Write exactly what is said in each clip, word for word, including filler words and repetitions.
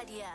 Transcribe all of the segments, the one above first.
bei dir.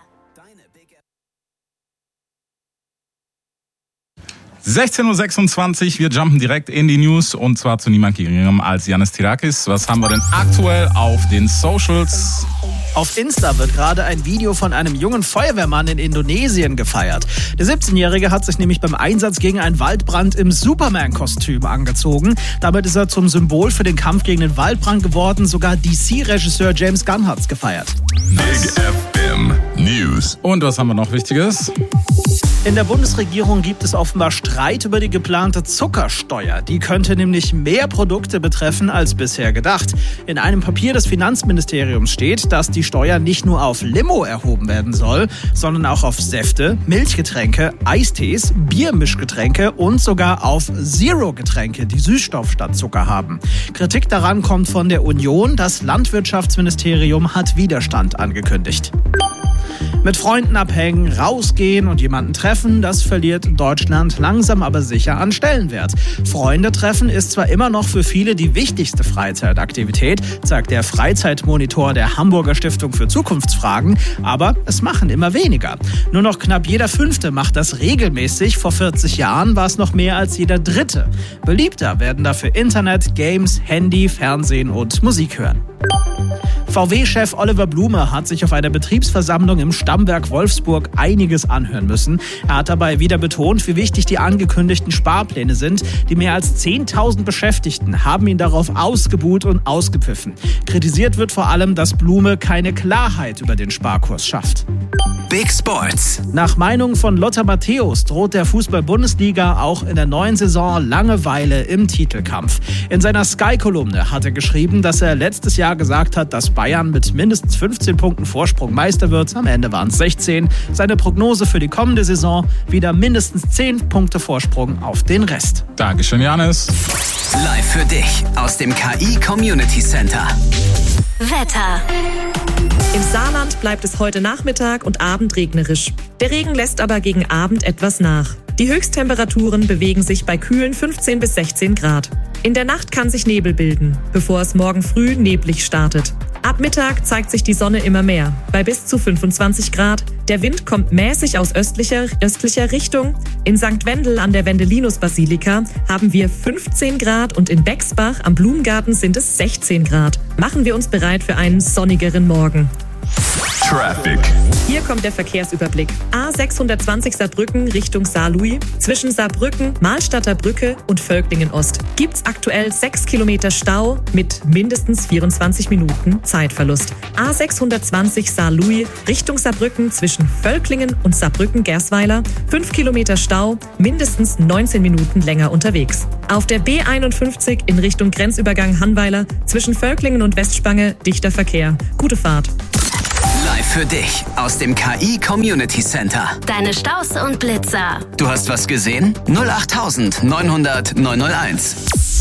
sechzehn Uhr sechsundzwanzig, wir jumpen direkt in die News und zwar zu niemand geringerem als Yannis Tirakis. Was haben wir denn aktuell auf den Socials? Auf Insta wird gerade ein Video von einem jungen Feuerwehrmann in Indonesien gefeiert. Der siebzehnjährige hat sich nämlich beim Einsatz gegen einen Waldbrand im Superman-Kostüm angezogen. Damit ist er zum Symbol für den Kampf gegen den Waldbrand geworden. Sogar D C-Regisseur James Gunn hat's gefeiert. Big F M News. Und was haben wir noch Wichtiges? In der Bundesregierung gibt es offenbar Streit über die geplante Zuckersteuer. Die könnte nämlich mehr Produkte betreffen als bisher gedacht. In einem Papier des Finanzministeriums steht, dass die Steuer nicht nur auf Limo erhoben werden soll, sondern auch auf Säfte, Milchgetränke, Eistees, Biermischgetränke und sogar auf Zero-Getränke, die Süßstoff statt Zucker haben. Kritik daran kommt von der Union. Das Landwirtschaftsministerium hat Widerstand angekündigt. Mit Freunden abhängen, rausgehen und jemanden treffen, das verliert Deutschland langsam aber sicher an Stellenwert. Freunde treffen ist zwar immer noch für viele die wichtigste Freizeitaktivität, sagt der Freizeitmonitor der Hamburger Stiftung für Zukunftsfragen, aber es machen immer weniger. Nur noch knapp jeder Fünfte macht das regelmäßig. Vor vierzig Jahren war es noch mehr als jeder Dritte. Beliebter werden dafür Internet, Games, Handy, Fernsehen und Musik hören. V W-Chef Oliver Blume hat sich auf einer Betriebsversammlung im Stammwerk Wolfsburg einiges anhören müssen. Er hat dabei wieder betont, wie wichtig die angekündigten Sparpläne sind. Die mehr als zehntausend Beschäftigten haben ihn darauf ausgebuht und ausgepfiffen. Kritisiert wird vor allem, dass Blume keine Klarheit über den Sparkurs schafft. Big Sports. Nach Meinung von Lothar Matthäus droht der Fußball-Bundesliga auch in der neuen Saison Langeweile im Titelkampf. In seiner Sky-Kolumne hat er geschrieben, dass er letztes Jahr gesagt hat, dass Bayern mit mindestens fünfzehn Punkten Vorsprung Meister wird. Am Ende waren es sechzehn. Seine Prognose für die kommende Saison: wieder mindestens zehn Punkte Vorsprung auf den Rest. Dankeschön, Janis. Live für dich aus dem K I Community Center. Wetter. Im Saarland bleibt es heute Nachmittag und Abend regnerisch. Der Regen lässt aber gegen Abend etwas nach. Die Höchsttemperaturen bewegen sich bei kühlen fünfzehn bis sechzehn Grad. In der Nacht kann sich Nebel bilden, bevor es morgen früh neblig startet. Ab Mittag zeigt sich die Sonne immer mehr, bei bis zu fünfundzwanzig Grad. Der Wind kommt mäßig aus östlicher, östlicher Richtung. In Sankt Wendel an der Wendelinus-Basilika haben wir fünfzehn Grad und in Bexbach am Blumengarten sind es sechzehn Grad. Machen wir uns bereit für einen sonnigeren Morgen. Traffic. Hier kommt der Verkehrsüberblick. A sechshundertzwanzig Saarbrücken Richtung Saarlouis. Zwischen Saarbrücken, Mahlstadter Brücke und Völklingen Ost gibt's aktuell sechs Kilometer Stau mit mindestens vierundzwanzig Minuten Zeitverlust. A sechshundertzwanzig Saarlouis Richtung Saarbrücken zwischen Völklingen und Saarbrücken-Gersweiler. fünf Kilometer Stau, mindestens neunzehn Minuten länger unterwegs. Auf der B einundfünfzig in Richtung Grenzübergang Hannweiler zwischen Völklingen und Westspange dichter Verkehr. Gute Fahrt. Live für dich aus dem K I Community Center. Deine Staus und Blitzer. Du hast was gesehen? null acht neunhundert neunhunderteins.